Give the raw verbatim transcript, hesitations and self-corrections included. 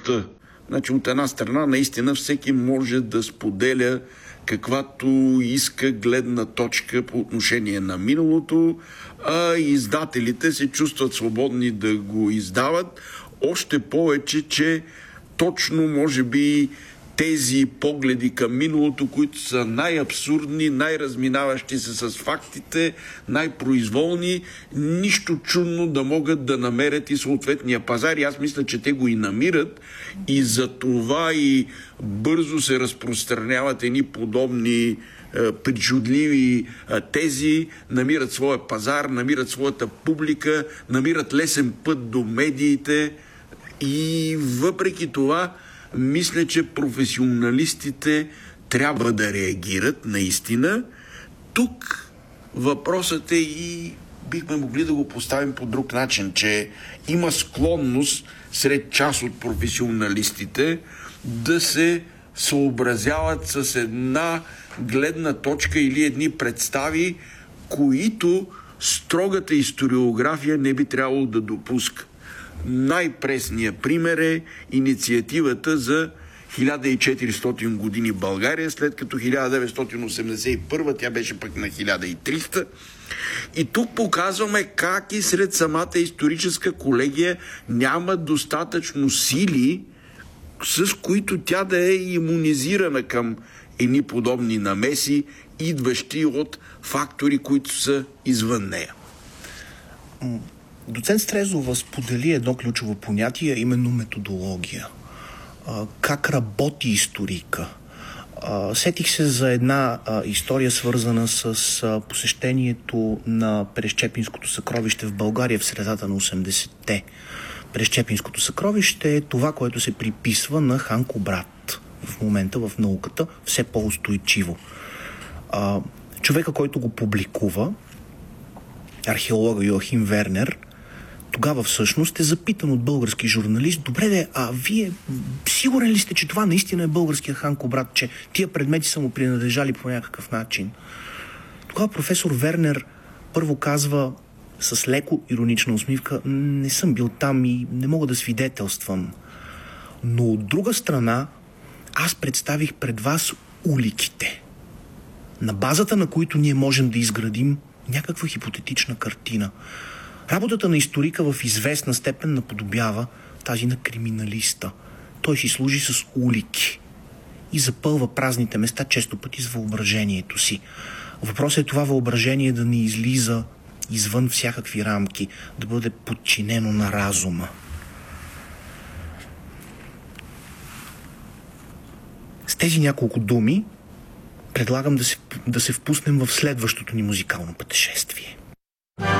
точността. Значи, от една страна, наистина всеки може да споделя каквато иска гледна точка по отношение на миналото, а издателите се чувстват свободни да го издават. Още повече, че точно, може би, тези погледи към миналото, които са най-абсурдни, най-разминаващи се с фактите, най-произволни, нищо чудно да могат да намерят и съответния пазар. И аз мисля, че те го и намират, и за това и бързо се разпространяват едни подобни е, причудливи е, тези, намират своя пазар, намират своята публика, намират лесен път до медиите и въпреки това мисля, че професионалистите трябва да реагират наистина. Тук въпросът е и бихме могли да го поставим по друг начин, че има склонност сред част от професионалистите да се съобразяват с една гледна точка или едни представи, които строгата историография не би трябвало да допуска. Най-пресният пример е инициативата за хиляда и четиристотин години България, след като хиляда деветстотин осемдесет и първа тя беше пък на хиляда и триста. И тук показваме как и сред самата историческа колегия няма достатъчно сили, с които тя да е имунизирана към едни подобни намеси, идващи от фактори, които са извън нея. Доцент Стрезова сподели едно ключово понятие, именно методология. Как работи историка? Сетих се за една история, свързана с посещението на Прещепинското съкровище в България в средата на осемдесетте. Прещепинското съкровище е това, което се приписва на хан Кубрат в момента в науката, все по-устойчиво. Човека, който го публикува, археолога Йоахим Вернер, тогава всъщност е запитан от български журналист: добре де, а вие сигурен ли сте, че това наистина е българския хан Кубрат, че тия предмети са му принадлежали по някакъв начин? Тогава професор Вернер първо казва с леко иронична усмивка: не съм бил там и не мога да свидетелствам. Но от друга страна, аз представих пред вас уликите, на базата на които ние можем да изградим някаква хипотетична картина. Работата на историка в известна степен наподобява тази на криминалиста. Той си служи с улики и запълва празните места често пъти с въображението си. Въпросът е това въображение да не излиза извън всякакви рамки, да бъде подчинено на разума. С тези няколко думи предлагам да се, да се впуснем в следващото ни музикално пътешествие.